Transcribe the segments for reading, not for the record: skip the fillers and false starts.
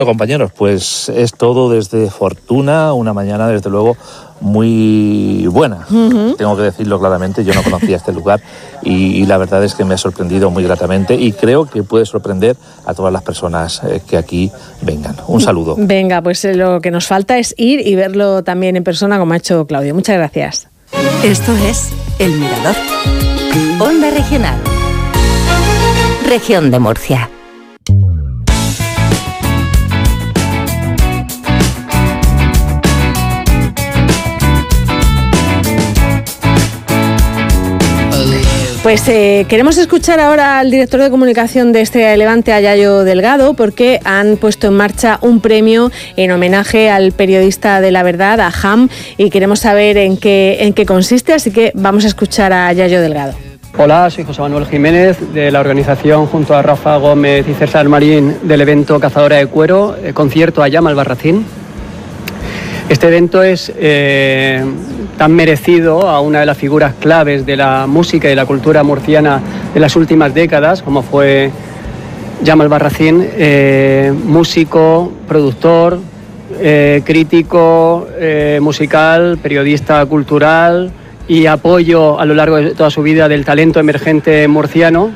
Compañeros, pues es todo desde Fortuna, una mañana desde luego muy buena. Tengo que decirlo claramente, yo no conocía este lugar y la verdad es que me ha sorprendido muy gratamente y creo que puede sorprender a todas las personas que aquí vengan. Un saludo. Venga, pues lo que nos falta es ir y verlo también en persona como ha hecho Claudio. Muchas gracias. Esto es El Mirador. Onda Regional. Región de Murcia. Pues queremos escuchar ahora al director de comunicación de Estrella de Levante, a Yayo Delgado, porque han puesto en marcha un premio en homenaje al periodista de la verdad, a Ham, y queremos saber en qué consiste, así que vamos a escuchar a Yayo Delgado. Hola, soy José Manuel Jiménez, de la organización junto a Rafa Gómez y César Marín del evento Cazadora de Cuero, concierto Ayama Albarracín. Este evento es tan merecido a una de las figuras claves de la música y de la cultura murciana de las últimas décadas, como fue Ayama Albarracín, músico, productor, crítico musical, periodista cultural y apoyo a lo largo de toda su vida del talento emergente murciano.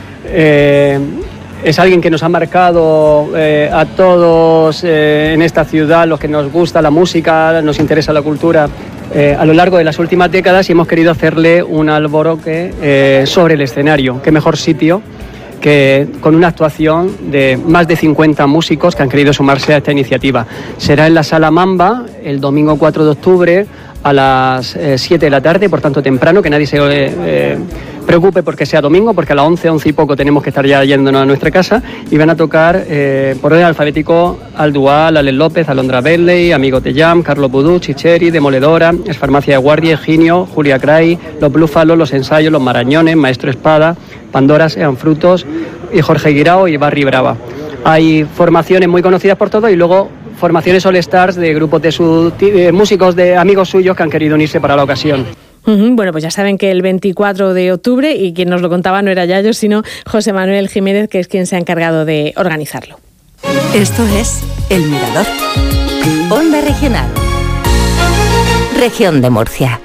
Es alguien que nos ha marcado a todos en esta ciudad, los que nos gusta la música, nos interesa la cultura, a lo largo de las últimas décadas, y hemos querido hacerle un alboroque sobre el escenario. Qué mejor sitio que con una actuación de más de 50 músicos que han querido sumarse a esta iniciativa. Será en la Sala Mamba el domingo 4 de octubre a las 7 de la tarde, por tanto temprano, que nadie se preocupe porque sea domingo, porque a las 11 y poco tenemos que estar ya yéndonos a nuestra casa, y van a tocar por orden alfabético Aldual, Alex López, Alondra Bentley, Amigo de Jam, Carlos Budú, Chicheri, Demoledora, Es Farmacia de Guardia, Eginio, Julia Cray, Los Blúfalos, Los Ensayos, Los Marañones, Maestro Espada, Pandora, Sean Frutos, y Jorge Guirao y Barry Brava. Hay formaciones muy conocidas por todos y luego formaciones All Stars de grupos de músicos de amigos suyos que han querido unirse para la ocasión. Bueno, pues ya saben que el 24 de octubre, y quien nos lo contaba no era Yayo, sino José Manuel Jiménez, que es quien se ha encargado de organizarlo. Esto es El Mirador. Onda Regional. Región de Murcia.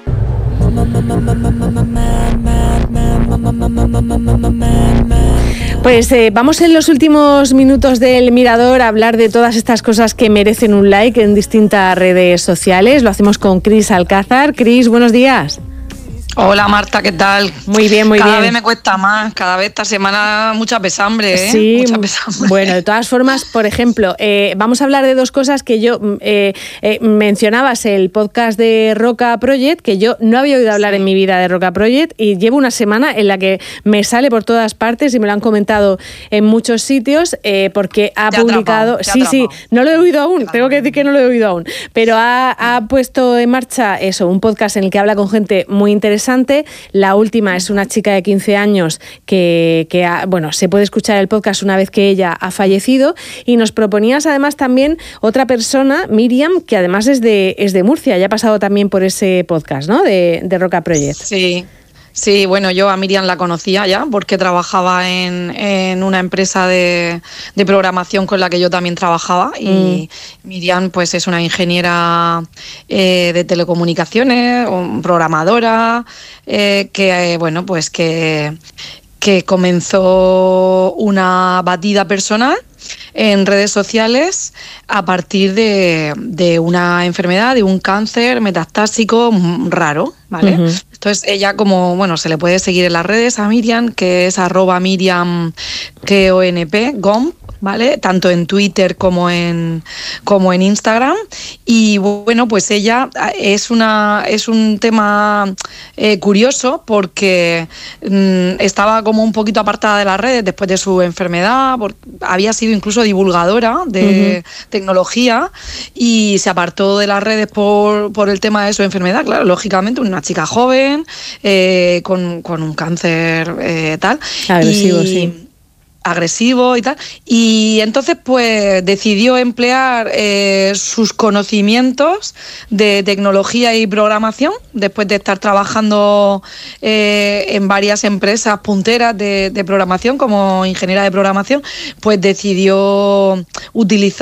Pues vamos en los últimos minutos del Mirador a hablar de todas estas cosas que merecen un like en distintas redes sociales. Lo hacemos con Cris Alcázar. Cris, buenos días. Hola Marta, ¿qué tal? Muy bien, muy bien. Cada vez me cuesta más, cada vez esta semana mucha pesambre, ¿eh? Sí, mucha pesambre. Bueno, de todas formas, por ejemplo, vamos a hablar de dos cosas que yo mencionabas, el podcast de Roca Project, que yo no había oído hablar en mi vida de Roca Project, y llevo una semana en la que me sale por todas partes y me lo han comentado en muchos sitios, porque ha publicado... Sí, no lo he oído aún, tengo que decir que no lo he oído aún, pero ha puesto en marcha eso, un podcast en el que habla con gente muy interesante. La última es una chica de 15 años que se puede escuchar el podcast una vez que ella ha fallecido, y nos proponías además también otra persona, Miriam, que además es de Murcia, ya ha pasado también por ese podcast, ¿no? De Roca Project. Sí, bueno, yo a Miriam la conocía ya porque trabajaba en una empresa de programación con la que yo también trabajaba, y Miriam pues es una ingeniera de telecomunicaciones, programadora, que comenzó una batida personal en redes sociales a partir de una enfermedad, de un cáncer metastásico raro, ¿vale? Uh-huh. Entonces ella, se le puede seguir en las redes a Miriam, que es @MiriamKonp, ¿vale? Tanto en Twitter como en Instagram. Y bueno, pues ella es un tema curioso porque estaba como un poquito apartada de las redes después de su enfermedad, había sido incluso divulgadora de tecnología, y se apartó de las redes por el tema de su enfermedad. Claro, lógicamente, una chica joven con un cáncer tal. Agresivo, sí. agresivo y tal, y entonces pues decidió emplear sus conocimientos de tecnología y programación, después de estar trabajando en varias empresas punteras de programación como ingeniera de programación, pues decidió utilizar